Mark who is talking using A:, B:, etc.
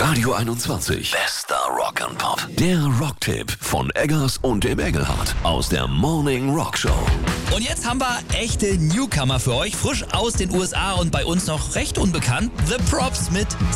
A: Radio 21. Bester Rock and Pop. Der Rocktipp von Eggers und dem Engelhardt aus der Morning Rock Show.
B: Und jetzt haben wir echte Newcomer für euch, frisch aus den USA und bei uns noch recht unbekannt. The Props mit